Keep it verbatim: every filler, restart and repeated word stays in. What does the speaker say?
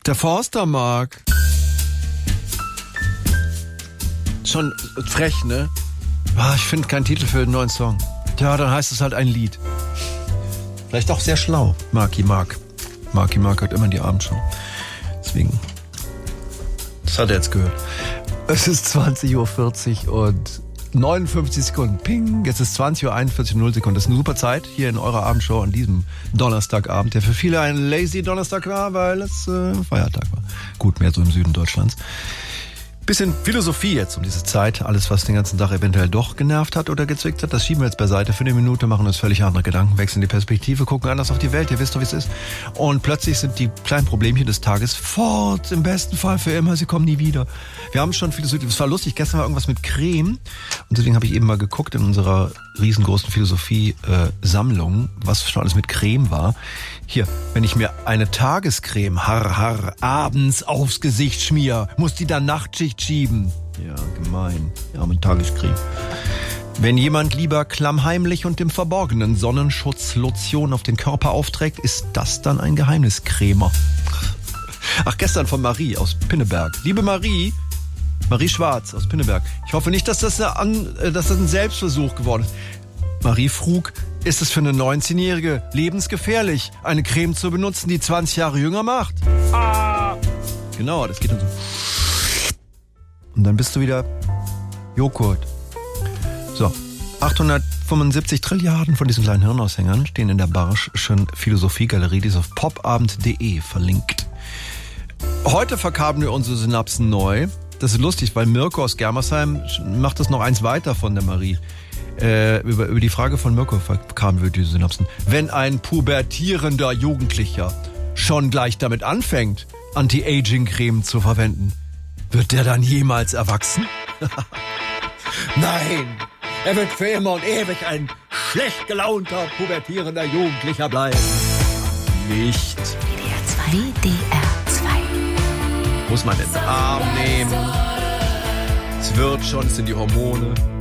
Der Forster mag. Schon frech, ne? Ah, ich finde keinen Titel für den neuen Song. Ja, dann heißt es halt ein Lied. Vielleicht auch sehr schlau. Marky Mark. Marky Mark hat immer die Abendshow. Deswegen. Das hat er jetzt gehört. Es ist zwanzig Uhr vierzig und neunundfünfzig Sekunden. Ping. Jetzt ist zwanzig Uhr einundvierzig und null Sekunden. Das ist eine super Zeit hier in eurer Abendshow an diesem Donnerstagabend, der für viele ein lazy Donnerstag war, weil es äh, Feiertag war. Gut, mehr so im Süden Deutschlands. Bisschen Philosophie jetzt um diese Zeit. Alles, was den ganzen Tag eventuell doch genervt hat oder gezwickt hat, das schieben wir jetzt beiseite für eine Minute, machen uns völlig andere Gedanken, wechseln die Perspektive, gucken anders auf die Welt. Ihr wisst doch, wie es ist. Und plötzlich sind die kleinen Problemchen des Tages fort. Im besten Fall für immer. Sie kommen nie wieder. Wir haben schon Philosophie. Es war lustig. Gestern war irgendwas mit Creme. Und deswegen habe ich eben mal geguckt in unserer riesengroßen Philosophie-Sammlung, was schon alles mit Creme war. Hier, wenn ich mir eine Tagescreme har har abends aufs Gesicht schmier, muss die dann Nachtschicht schieben. Ja, gemein. Ja, mit Tagescreme. Wenn jemand lieber klammheimlich und im Verborgenen Sonnenschutzlotion auf den Körper aufträgt, ist das dann ein Geheimniskrämer. Ach, gestern von Marie aus Pinneberg. Liebe Marie, Marie Schwarz aus Pinneberg. Ich hoffe nicht, dass das, eine, dass das ein Selbstversuch geworden ist. Marie frug, ist es für eine neunzehnjährige lebensgefährlich, eine Creme zu benutzen, die zwanzig Jahre jünger macht? Ah! Genau, das geht dann so. Und dann bist du wieder Joghurt. So, achthundertfünfundsiebzig Trilliarden von diesen kleinen Hirnaushängern stehen in der Barsch'schen Philosophiegalerie, die ist auf popabend punkt de verlinkt. Heute verkabeln wir unsere Synapsen neu. Das ist lustig, weil Mirko aus Germersheim macht das noch eins weiter von der Marie. Äh, über, über die Frage von Mirko kamen wir die Synapsen. Wenn ein pubertierender Jugendlicher schon gleich damit anfängt, Anti-Aging-Creme zu verwenden, wird der dann jemals erwachsen? Nein, er wird für immer und ewig ein schlecht gelaunter, pubertierender Jugendlicher bleiben. Nicht. W D R zwei. Muss man den Arm nehmen. Es wird schon, es sind die Hormone.